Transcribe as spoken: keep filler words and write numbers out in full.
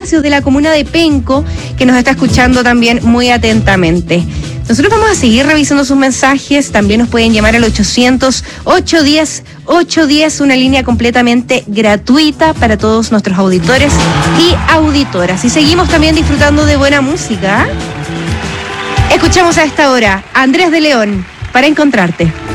Ignacio de la comuna de Penco, que nos está escuchando también muy atentamente. Nosotros vamos a seguir revisando sus mensajes. También nos pueden llamar al ochocientos, ochocientos diez, ochocientos diez, una línea completamente gratuita para todos nuestros auditores y auditoras. Y seguimos también disfrutando de buena música. Escuchamos a esta hora a Andrés de León, Para Encontrarte.